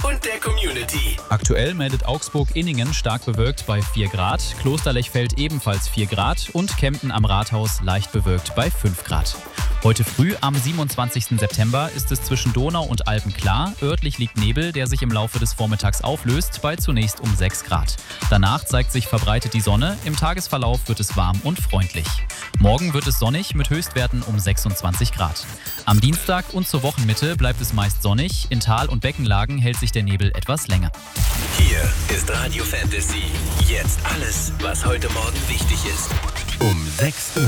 und der Community. Aktuell meldet Augsburg-Inningen stark bewölkt bei 4 Grad, Klosterlechfeld ebenfalls 4 Grad und Kempten am Rathaus leicht bewölkt bei 5 Grad. Heute früh am 27. September ist es zwischen Donau und Alpen klar. Örtlich liegt Nebel, der sich im Laufe des Vormittags auflöst, bei zunächst um 6 Grad. Danach zeigt sich verbreitet die Sonne. Im Tagesverlauf wird es warm und freundlich. Morgen wird es sonnig mit Höchstwerten um 26 Grad. Am Dienstag und zur Wochenmitte bleibt es meist sonnig. In Tal- und Beckenlagen hält sich der Nebel etwas länger. Hier ist Radio Fantasy. Jetzt alles, was heute Morgen wichtig ist. Um 6 Uhr.